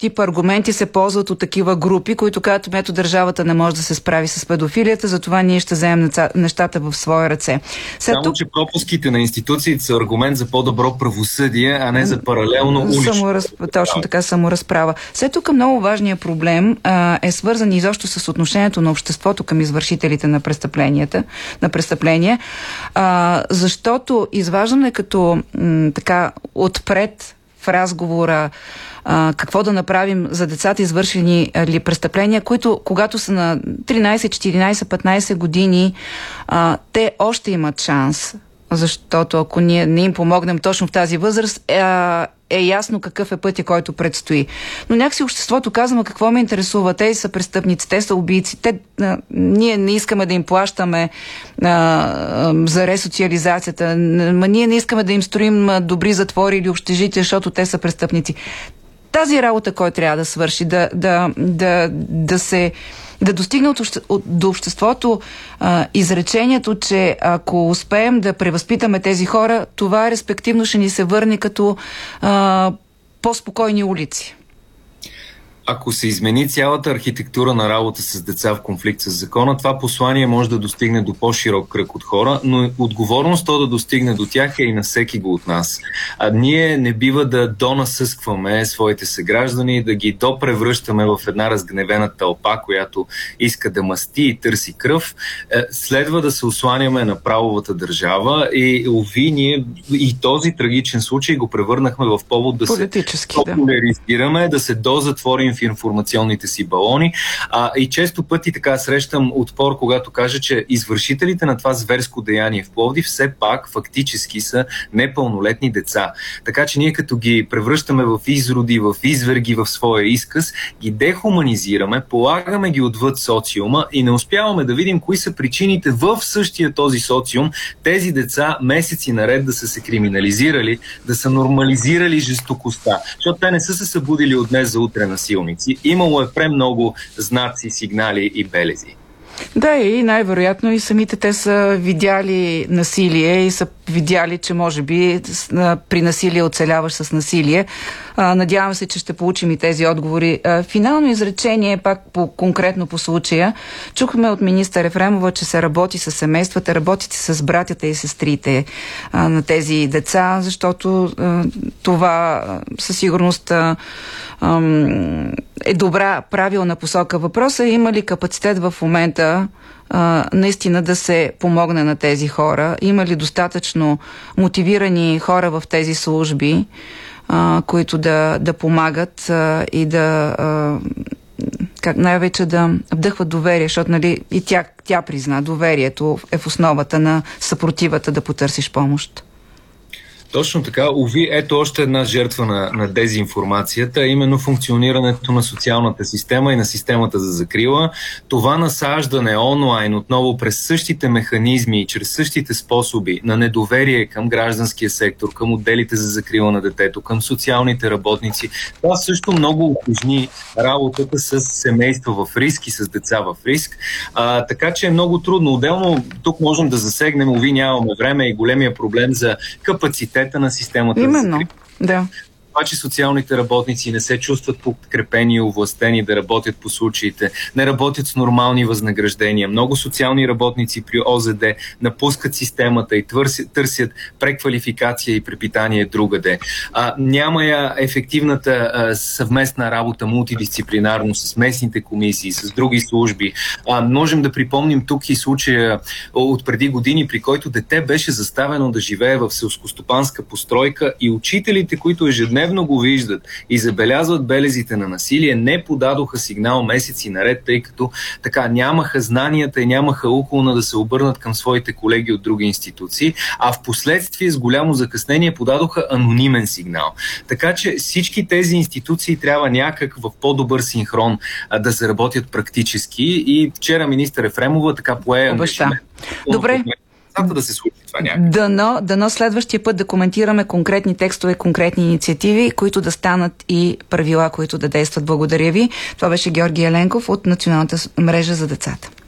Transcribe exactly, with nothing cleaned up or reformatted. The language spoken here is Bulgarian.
тип аргументи се ползват от такива групи, които казват, ето държавата не може да се справи с педофилията, затова ние ще вземем нещата в своя ръце. След Само, тук... че пропуските на институциите са аргумент за по-добро правосъдие, а не за паралелно улично. Самораз... Точно така, саморазправа. След тук много важният проблем а, е свързан изобщо с отношението на обществото към извършителите на престъпленията, на престъпления, а, защото изваждане като м, така отпред в разговора а, какво да направим за децата, извършени ли престъпления, които когато са на тринайсет, четиринайсет, петнайсет години, а, те още имат шанс, защото ако ние не им помогнем точно в тази възраст, е, е ясно какъв е пътя, който предстои. Но някакси обществото казва, какво ме интересува, те са престъпници, те са убийци, те, а, ние не искаме да им плащаме а, а, за ресоциализацията, ма ние не искаме да им строим добри затвори или общежития, защото те са престъпници. Тази работа, която трябва да свърши, да, да, да, да се да достигне от, от, до обществото а, изречението, че ако успеем да превъзпитаме тези хора, това респективно ще ни се върне като а, по-спокойни улици. Ако се измени цялата архитектура на работа с деца в конфликт с закона, това послание може да достигне до по-широк кръг от хора, но отговорност то да достигне до тях е и на всеки го от нас. А ние не бива да донасъскваме своите съграждани, да ги допревръщаме в една разгневена тълпа, която иска да масти и търси кръв. Следва да се осланяме на правовата държава и уви, ние и този трагичен случай го превърнахме в повод да се популяризираме, да. да се дозатворим в информационните си балони. А, и често пъти така срещам отпор, когато кажа, че извършителите на това зверско деяние в Пловдив все пак фактически са непълнолетни деца. Така че ние като ги превръщаме в изроди, в изверги в своя изказ, ги дехуманизираме, полагаме ги отвъд социума и не успяваме да видим кои са причините в същия този социум тези деца месеци наред да са се криминализирали, да са нормализирали жестокостта. Защото те не са се събудили от днес за утре на сила. Имало е премного знаци, сигнали и белези. Да, и най-вероятно и самите те са видяли насилие и са видяли, че може би при насилие оцеляваш с насилие. Надявам се, че ще получим и тези отговори. Финално изречение, пак по, конкретно по случая. Чухме от министър Ефремова, че се работи с семействата, работите с братята и сестрите а, на тези деца, защото а, това със сигурност а, а, е добра, правилна посока. Въпросът е има ли капацитет в момента Uh, наистина да се помогне на тези хора? Има ли достатъчно мотивирани хора в тези служби, uh, които да, да помагат uh, и да uh, как най-вече да вдъхват доверие, защото нали, и тя, тя призна, доверието е в основата на съпротивата да потърсиш помощ. Точно така. Уви, ето още една жертва на, на дезинформацията, именно функционирането на социалната система и на системата за закрила. Това насаждане онлайн отново през същите механизми и чрез същите способи на недоверие към гражданския сектор, към отделите за закрила на детето, към социалните работници. Това също много утежни работата с семейства в риск и с деца в риск. А, така че е много трудно. Отделно тук можем да засегнем, уви, нямаме време, и големия проблем за капацитет на системата. Именно, да. Това, че социалните работници не се чувстват подкрепени и овластени да работят по случаите, не работят с нормални възнаграждения. Много социални работници при О З Д напускат системата и търсят, търсят преквалификация и препитание другаде. А, няма я ефективната а, съвместна работа мултидисциплинарно с местните комисии, с други служби. А, можем да припомним тук и случая от преди години, при който дете беше заставено да живее в селскостопанска постройка и учителите, които ежедневно го виждат и забелязват белезите на насилие, не подадоха сигнал месеци наред, тъй като така нямаха знанията и нямаха уклона да се обърнат към своите колеги от други институции, а в последствие с голямо закъснение подадоха анонимен сигнал. Така че всички тези институции трябва някак в по-добър синхрон а, да заработят практически и вчера министър Ефремова така пое ангажимент. Добре. Да се случи това някак. Дано, дано следващия път да коментираме конкретни текстове, конкретни инициативи, които да станат и правила, които да действат. Благодаря ви. Това беше Георги Еленков от Националната мрежа за децата.